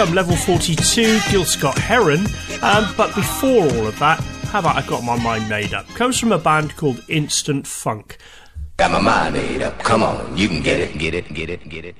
Level 42, Gil Scott Heron. But before all of that, how about I Got My Mind Made Up? Comes from a band called Instant Funk. Got my mind made up, come on, you can get it, get it, get it, get it.